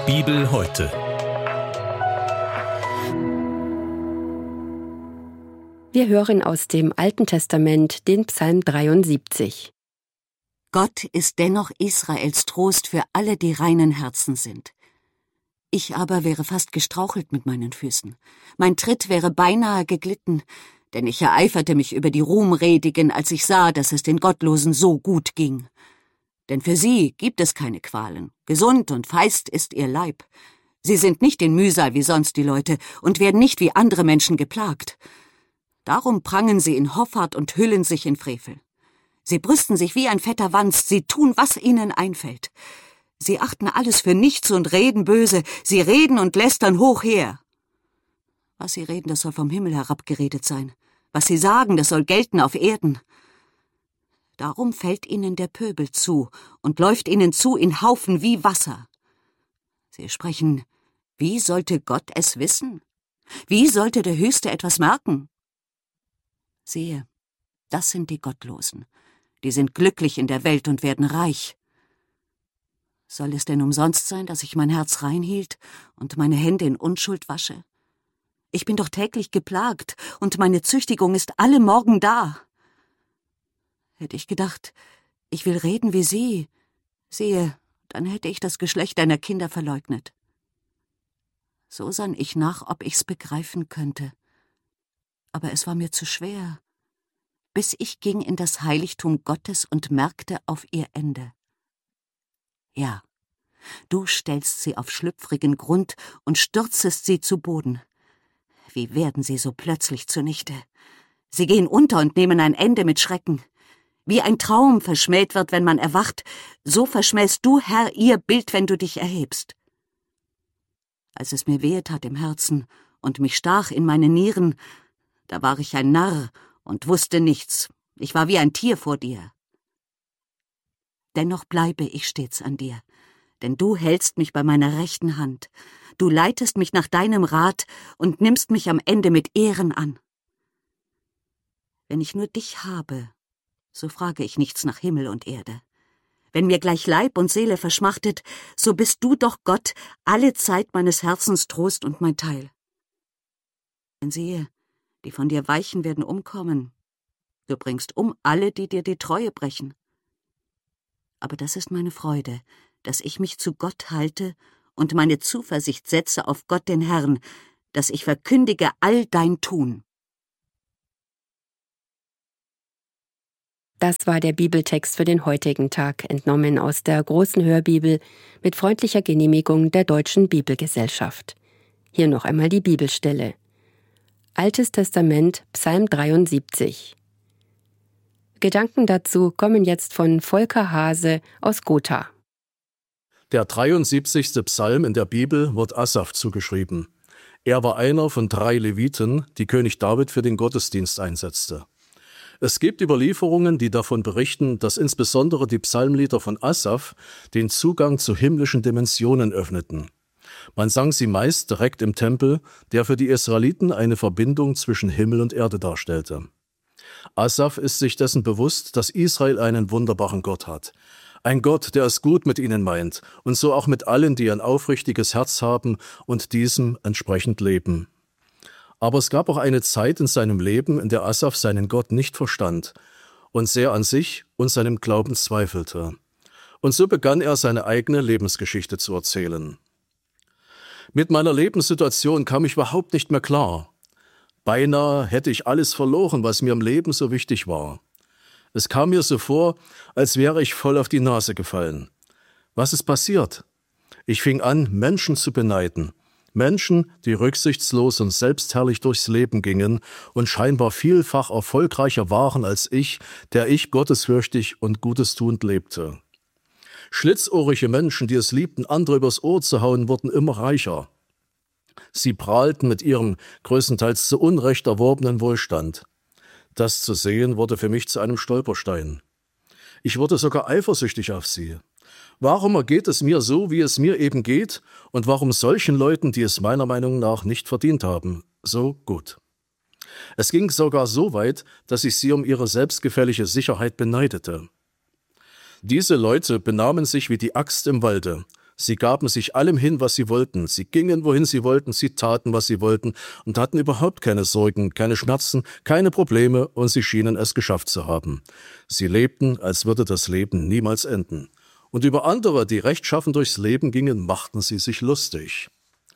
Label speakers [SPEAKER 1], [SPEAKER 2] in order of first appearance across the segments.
[SPEAKER 1] Bibel heute.
[SPEAKER 2] Wir hören aus dem Alten Testament den Psalm 73.
[SPEAKER 3] Gott ist dennoch Israels Trost für alle, die reinen Herzen sind. Ich aber wäre fast gestrauchelt mit meinen Füßen. Mein Tritt wäre beinahe geglitten, denn ich ereiferte mich über die Ruhmredigen, als ich sah, dass es den Gottlosen so gut ging. Denn für sie gibt es keine Qualen. Gesund und feist ist ihr Leib. Sie sind nicht in Mühsal wie sonst die Leute und werden nicht wie andere Menschen geplagt. Darum prangen sie in Hoffart und hüllen sich in Frevel. Sie brüsten sich wie ein fetter Wanst, sie tun, was ihnen einfällt. Sie achten alles für nichts und reden böse, sie reden und lästern hoch her. Was sie reden, das soll vom Himmel herabgeredet sein. Was sie sagen, das soll gelten auf Erden. Darum fällt ihnen der Pöbel zu und läuft ihnen zu in Haufen wie Wasser. Sie sprechen, wie sollte Gott es wissen? Wie sollte der Höchste etwas merken? Siehe, das sind die Gottlosen. Die sind glücklich in der Welt und werden reich. Soll es denn umsonst sein, dass ich mein Herz reinhielt und meine Hände in Unschuld wasche? Ich bin doch täglich geplagt und meine Züchtigung ist alle Morgen da. Hätte ich gedacht, ich will reden wie sie, siehe, dann hätte ich das Geschlecht deiner Kinder verleugnet. So sann ich nach, ob ich's begreifen könnte. Aber es war mir zu schwer, bis ich ging in das Heiligtum Gottes und merkte auf ihr Ende. Ja, du stellst sie auf schlüpfrigen Grund und stürzest sie zu Boden. Wie werden sie so plötzlich zunichte? Sie gehen unter und nehmen ein Ende mit Schrecken. Wie ein Traum verschmäht wird, wenn man erwacht, so verschmähst du, Herr, ihr Bild, wenn du dich erhebst. Als es mir wehe tat im Herzen und mich stach in meine Nieren, da war ich ein Narr und wusste nichts. Ich war wie ein Tier vor dir. Dennoch bleibe ich stets an dir, denn du hältst mich bei meiner rechten Hand. Du leitest mich nach deinem Rat und nimmst mich am Ende mit Ehren an. Wenn ich nur dich habe, so frage ich nichts nach Himmel und Erde. Wenn mir gleich Leib und Seele verschmachtet, so bist du doch Gott, alle Zeit meines Herzens Trost und mein Teil. Denn siehe, die von dir weichen, werden umkommen. Du bringst um alle, die dir die Treue brechen. Aber das ist meine Freude, dass ich mich zu Gott halte und meine Zuversicht setze auf Gott den Herrn, dass ich verkündige all dein Tun.
[SPEAKER 2] Das war der Bibeltext für den heutigen Tag, entnommen aus der Großen Hörbibel mit freundlicher Genehmigung der Deutschen Bibelgesellschaft. Hier noch einmal die Bibelstelle. Altes Testament, Psalm 73. Gedanken dazu kommen jetzt von Volker Hase aus Gotha.
[SPEAKER 4] Der 73. Psalm in der Bibel wird Asaf zugeschrieben. Er war einer von 3 Leviten, die König David für den Gottesdienst einsetzte. Es gibt Überlieferungen, die davon berichten, dass insbesondere die Psalmlieder von Asaf den Zugang zu himmlischen Dimensionen öffneten. Man sang sie meist direkt im Tempel, der für die Israeliten eine Verbindung zwischen Himmel und Erde darstellte. Asaf ist sich dessen bewusst, dass Israel einen wunderbaren Gott hat. Ein Gott, der es gut mit ihnen meint und so auch mit allen, die ein aufrichtiges Herz haben und diesem entsprechend leben. Aber es gab auch eine Zeit in seinem Leben, in der Asaf seinen Gott nicht verstand und sehr an sich und seinem Glauben zweifelte. Und so begann er, seine eigene Lebensgeschichte zu erzählen. Mit meiner Lebenssituation kam ich überhaupt nicht mehr klar. Beinahe hätte ich alles verloren, was mir im Leben so wichtig war. Es kam mir so vor, als wäre ich voll auf die Nase gefallen. Was ist passiert? Ich fing an, Menschen zu beneiden. Menschen, die rücksichtslos und selbstherrlich durchs Leben gingen und scheinbar vielfach erfolgreicher waren als ich, der ich gottesfürchtig und Gutestuend lebte. Schlitzohrige Menschen, die es liebten, andere übers Ohr zu hauen, wurden immer reicher. Sie prahlten mit ihrem größtenteils zu Unrecht erworbenen Wohlstand. Das zu sehen, wurde für mich zu einem Stolperstein. Ich wurde sogar eifersüchtig auf sie. Warum ergeht es mir so, wie es mir eben geht, und warum solchen Leuten, die es meiner Meinung nach nicht verdient haben, so gut? Es ging sogar so weit, dass ich sie um ihre selbstgefällige Sicherheit beneidete. Diese Leute benahmen sich wie die Axt im Walde. Sie gaben sich allem hin, was sie wollten. Sie gingen, wohin sie wollten, sie taten, was sie wollten und hatten überhaupt keine Sorgen, keine Schmerzen, keine Probleme und sie schienen es geschafft zu haben. Sie lebten, als würde das Leben niemals enden. Und über andere, die rechtschaffen durchs Leben gingen, machten sie sich lustig.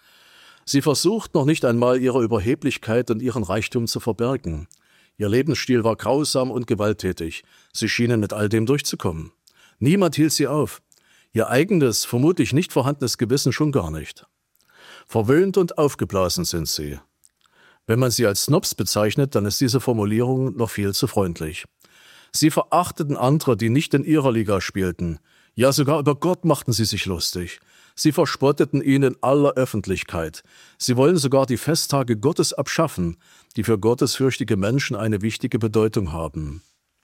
[SPEAKER 4] Sie versuchten noch nicht einmal, ihre Überheblichkeit und ihren Reichtum zu verbergen. Ihr Lebensstil war grausam und gewalttätig. Sie schienen mit all dem durchzukommen. Niemand hielt sie auf. Ihr eigenes, vermutlich nicht vorhandenes Gewissen schon gar nicht. Verwöhnt und aufgeblasen sind sie. Wenn man sie als Snobs bezeichnet, dann ist diese Formulierung noch viel zu freundlich. Sie verachteten andere, die nicht in ihrer Liga spielten. Ja, sogar über Gott machten sie sich lustig. Sie verspotteten ihn in aller Öffentlichkeit. Sie wollen sogar die Festtage Gottes abschaffen, die für gottesfürchtige Menschen eine wichtige Bedeutung haben.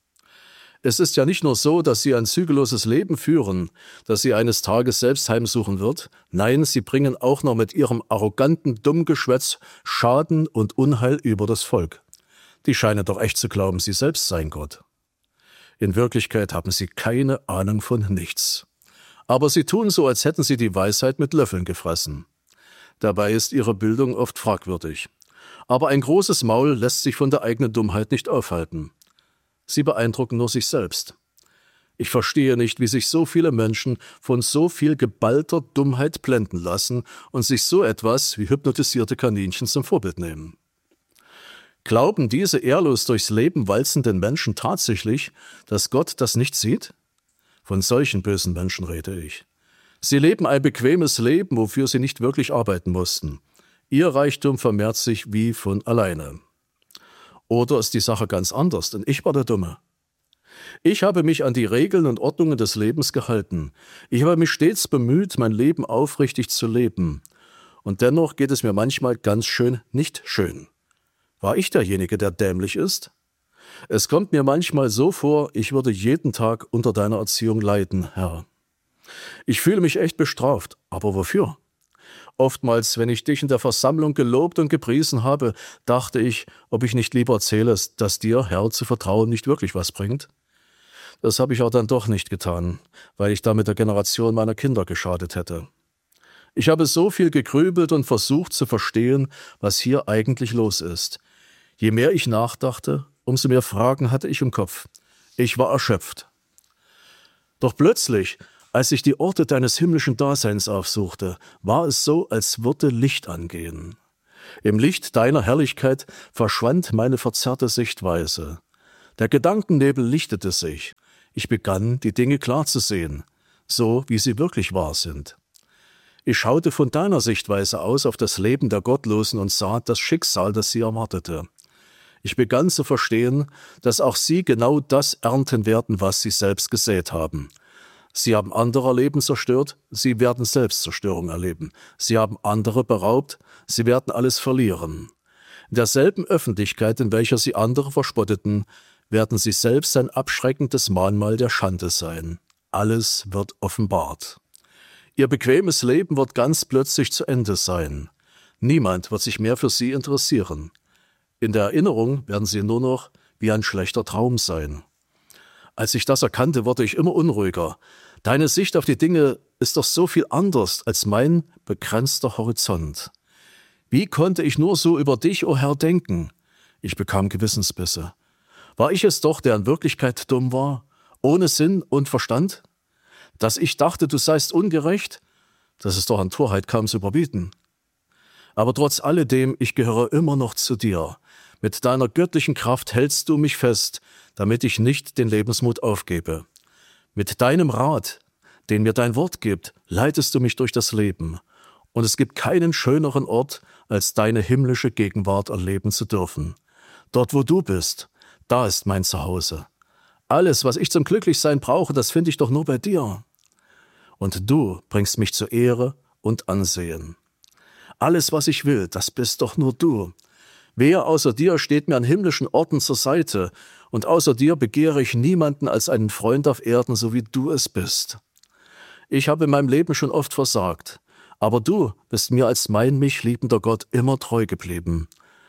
[SPEAKER 4] Es ist ja nicht nur so, dass sie ein zügelloses Leben führen, das sie eines Tages selbst heimsuchen wird. Nein, sie bringen auch noch mit ihrem arroganten Dummgeschwätz Schaden und Unheil über das Volk. Die scheinen doch echt zu glauben, sie selbst seien Gott. In Wirklichkeit haben sie keine Ahnung von nichts. Aber sie tun so, als hätten sie die Weisheit mit Löffeln gefressen. Dabei ist ihre Bildung oft fragwürdig. Aber ein großes Maul lässt sich von der eigenen Dummheit nicht aufhalten. Sie beeindrucken nur sich selbst. Ich verstehe nicht, wie sich so viele Menschen von so viel geballter Dummheit blenden lassen und sich so etwas wie hypnotisierte Kaninchen zum Vorbild nehmen. Glauben diese ehrlos durchs Leben walzenden Menschen tatsächlich, dass Gott das nicht sieht? Von solchen bösen Menschen rede ich. Sie leben ein bequemes Leben, wofür sie nicht wirklich arbeiten mussten. Ihr Reichtum vermehrt sich wie von alleine. Oder ist die Sache ganz anders, denn ich war der Dumme. Ich habe mich an die Regeln und Ordnungen des Lebens gehalten. Ich habe mich stets bemüht, mein Leben aufrichtig zu leben. Und dennoch geht es mir manchmal ganz schön nicht schön. War ich derjenige, der dämlich ist? Es kommt mir manchmal so vor, ich würde jeden Tag unter deiner Erziehung leiden, Herr. Ich fühle mich echt bestraft, aber wofür? Oftmals, wenn ich dich in der Versammlung gelobt und gepriesen habe, dachte ich, ob ich nicht lieber erzähle, dass dir, Herr, zu vertrauen nicht wirklich was bringt. Das habe ich auch dann doch nicht getan, weil ich damit der Generation meiner Kinder geschadet hätte. Ich habe so viel gegrübelt und versucht zu verstehen, was hier eigentlich los ist. Je mehr ich nachdachte, umso mehr Fragen hatte ich im Kopf. Ich war erschöpft. Doch plötzlich, als ich die Orte deines himmlischen Daseins aufsuchte, war es so, als würde Licht angehen. Im Licht deiner Herrlichkeit verschwand meine verzerrte Sichtweise. Der Gedankennebel lichtete sich. Ich begann, die Dinge klar zu sehen, so wie sie wirklich wahr sind. Ich schaute von deiner Sichtweise aus auf das Leben der Gottlosen und sah das Schicksal, das sie erwartete. Ich begann zu verstehen, dass auch sie genau das ernten werden, was sie selbst gesät haben. Sie haben anderer Leben zerstört, sie werden Selbstzerstörung erleben. Sie haben andere beraubt, sie werden alles verlieren. In derselben Öffentlichkeit, in welcher sie andere verspotteten, werden sie selbst ein abschreckendes Mahnmal der Schande sein. Alles wird offenbart. Ihr bequemes Leben wird ganz plötzlich zu Ende sein. Niemand wird sich mehr für sie interessieren. In der Erinnerung werden sie nur noch wie ein schlechter Traum sein. Als ich das erkannte, wurde ich immer unruhiger. Deine Sicht auf die Dinge ist doch so viel anders als mein begrenzter Horizont. Wie konnte ich nur so über dich, o Herr, denken? Ich bekam Gewissensbisse. War ich es doch, der in Wirklichkeit dumm war, ohne Sinn und Verstand? Dass ich dachte, du seist ungerecht? Das ist doch an Torheit kaum zu überbieten. Aber trotz alledem, ich gehöre immer noch zu dir. Mit deiner göttlichen Kraft hältst du mich fest, damit ich nicht den Lebensmut aufgebe. Mit deinem Rat, den mir dein Wort gibt, leitest du mich durch das Leben. Und es gibt keinen schöneren Ort, als deine himmlische Gegenwart erleben zu dürfen. Dort, wo du bist, da ist mein Zuhause. Alles, was ich zum Glücklichsein brauche, das finde ich doch nur bei dir. Und du bringst mich zur Ehre und Ansehen. Alles, was ich will, das bist doch nur du. Wer außer dir steht mir an himmlischen Orten zur Seite, und außer dir begehre ich niemanden als einen Freund auf Erden, so wie du es bist. Ich habe in meinem Leben schon oft versagt, aber du bist mir als mein mich liebender Gott immer treu geblieben.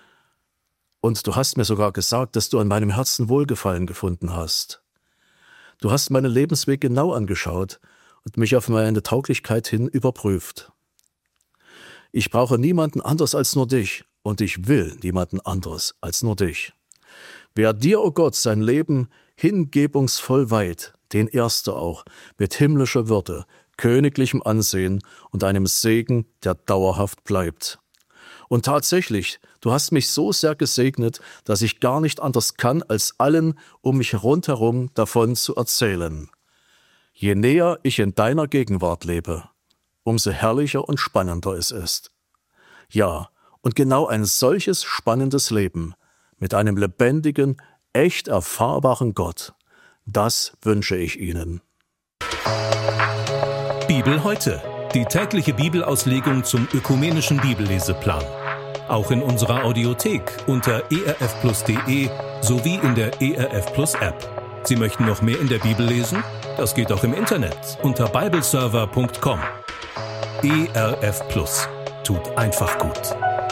[SPEAKER 4] Und du hast mir sogar gesagt, dass du an meinem Herzen Wohlgefallen gefunden hast. Du hast meinen Lebensweg genau angeschaut und mich auf meine Tauglichkeit hin überprüft. Ich brauche niemanden anders als nur dich und ich will niemanden anderes als nur dich. Wer dir, o Gott, sein Leben hingebungsvoll weiht, den ehrst du auch mit himmlischer Würde, königlichem Ansehen und einem Segen, der dauerhaft bleibt. Und tatsächlich, du hast mich so sehr gesegnet, dass ich gar nicht anders kann, als allen um mich rundherum davon zu erzählen. Je näher ich in deiner Gegenwart lebe, umso herrlicher und spannender es ist. Ja, und genau ein solches spannendes Leben mit einem lebendigen, echt erfahrbaren Gott, das wünsche ich Ihnen.
[SPEAKER 1] Bibel heute, die tägliche Bibelauslegung zum ökumenischen Bibelleseplan. Auch in unserer Audiothek unter erfplus.de sowie in der ERF Plus App. Sie möchten noch mehr in der Bibel lesen? Das geht auch im Internet unter bibleserver.com. ERF Plus tut einfach gut.